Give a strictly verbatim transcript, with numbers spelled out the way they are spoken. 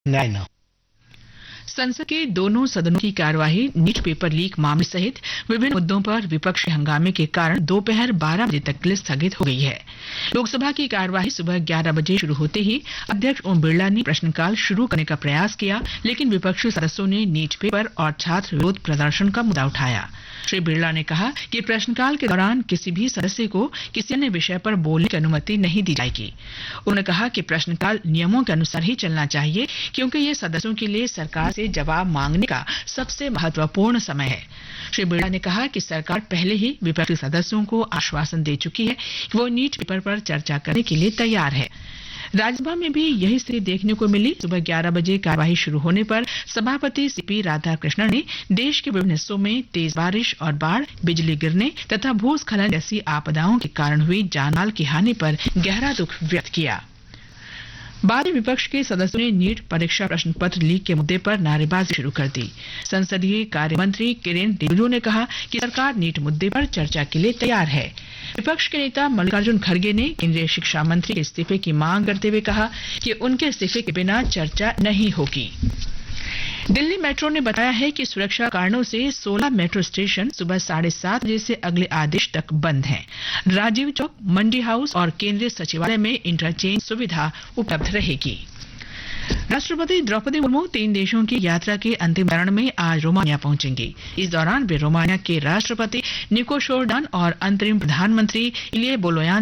न्याय न हो। संसद के दोनों सदनों की कार्यवाही नीट पेपर लीक मामले सहित विभिन्न मुद्दों पर विपक्ष के हंगामे के कारण दोपहर बारह बजे तक के लिए स्थगित हो गई है। लोकसभा की कार्यवाही सुबह ग्यारह बजे शुरू होते ही अध्यक्ष ओम बिरला ने प्रश्नकाल शुरू करने का प्रयास किया, लेकिन विपक्षी सदस्यों ने नीट पेपर और छात्र विरोध प्रदर्शन का मुद्दा उठाया। श्री बिरला ने कहा कि प्रश्नकाल के दौरान किसी भी सदस्य को किसी अन्य विषय पर बोलने की अनुमति नहीं दी जाएगी। उन्होंने कहा कि प्रश्नकाल नियमों के अनुसार ही चलना चाहिए, क्योंकि ये सदस्यों के लिए सरकार से जवाब मांगने का सबसे महत्वपूर्ण समय है। श्री बिरला ने कहा कि सरकार पहले ही विपक्षी सदस्यों को आश्वासन दे चुकी है कि वो नीट पेपर पर चर्चा करने के लिए तैयार है। राज्यसभा में भी यही स्थिति देखने को मिली। सुबह ग्यारह बजे कार्यवाही शुरू होने पर सभापति सीपी राधाकृष्णन ने देश के विभिन्न हिस्सों में तेज बारिश और बाढ़, बिजली गिरने तथा भूस्खलन जैसी आपदाओं के कारण हुई जानमाल की हानि पर गहरा दुख व्यक्त किया। बाद में विपक्ष के सदस्यों ने नीट परीक्षा प्रश्न पत्र लीक के मुद्दे पर नारेबाजी शुरू कर दी। संसदीय कार्य मंत्री किरेन रिजिजू ने कहा कि सरकार नीट मुद्दे पर चर्चा के लिए तैयार है। विपक्ष के नेता मल्लिकार्जुन खड़गे ने केंद्रीय शिक्षा मंत्री के इस्तीफे की मांग करते हुए कहा कि उनके इस्तीफे के बिना चर्चा नहीं होगी। दिल्ली मेट्रो ने बताया है कि सुरक्षा कारणों से सोलह मेट्रो स्टेशन सुबह साढ़े सात बजे से अगले आदेश तक बंद हैं। राजीव चौक, मंडी हाउस और केंद्रीय सचिवालय में इंटरचेंज सुविधा उपलब्ध रहेगी। राष्ट्रपति द्रौपदी मुर्मू तीन देशों की यात्रा के अंतिम चरण में आज रोमानिया पहुंचेंगी। इस दौरान वे रोमानिया के राष्ट्रपति निको शोरडान और अंतरिम प्रधानमंत्री इलिये बोलोयान